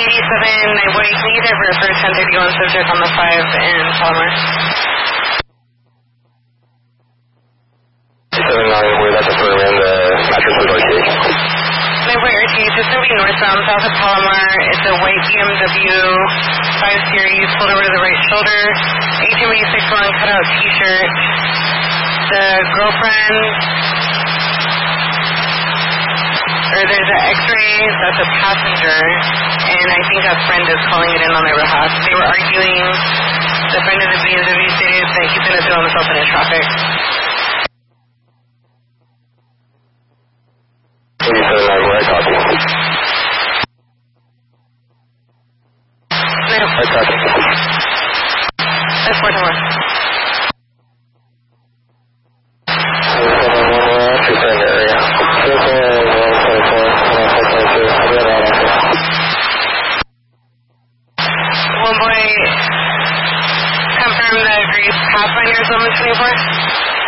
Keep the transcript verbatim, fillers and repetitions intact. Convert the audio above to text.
eighty-seven, Nightboy, can you divert for ten thirty-one subject on the five in Palmer? eighty-seven, Nightboy, that's a firm in the mattress with R T H. Nightboy R T H, it's going to be northbound, south of Palomar. It's a white B M W five series, pulled over to the right shoulder, eighteen eighty-six long cutout t-shirt. The girlfriend, or there's an x-ray, that's a passenger, and I think a friend is calling it in on their behalf. They were arguing. The friend of the B M W stated that he's going to throw himself into traffic. eighty-seven, Nightboy, I copy. No. I copy. That's four to one. One boy, confirm the Grace Pathfinder is on the twenty-four.